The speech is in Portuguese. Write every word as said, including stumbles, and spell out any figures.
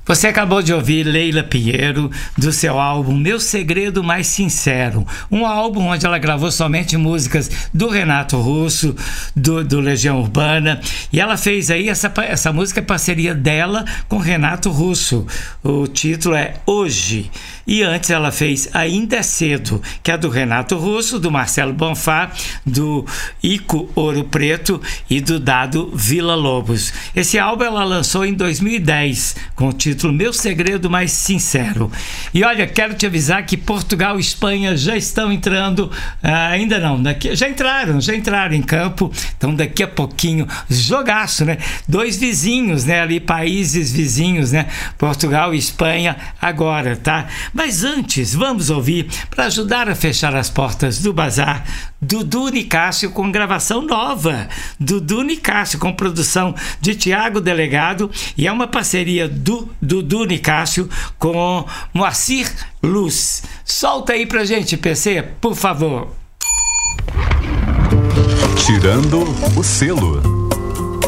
Você acabou de ouvir Leila Pinheiro, do seu álbum Meu Segredo Mais Sincero, um álbum onde ela gravou somente músicas do Renato Russo, do, do Legião Urbana, e ela fez aí essa, essa música, parceria dela com Renato Russo. O título é Hoje, e antes ela fez Ainda é Cedo, que é do Renato Russo, do Marcelo Bonfá, do Ico Ouro Preto e do Dado Villa Lobos. Esse álbum ela lançou em dois mil e dez, com o título Meu Segredo Mais Sincero. E olha, quero te avisar que Portugal e Espanha já estão entrando, ah, ainda não, daqui, já entraram, já entraram em campo, então daqui a pouquinho, jogaço, né? Dois vizinhos, né? Ali, países vizinhos, né? Portugal e Espanha agora, tá? Mas antes, vamos ouvir, para ajudar a fechar as portas do bazar, Dudu Nicásio com gravação nova. Dudu Nicásio com produção de Tiago Delegado, e é uma parceria do Dudu Nicásio com Moacir Luz. Solta aí pra gente, P C, por favor. Tirando o selo.